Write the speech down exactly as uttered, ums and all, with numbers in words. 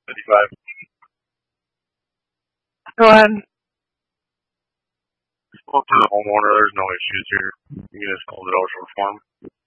fifty-five. Go ahead. Spoke to the homeowner. There's no issues here. You just called it OSHA reform.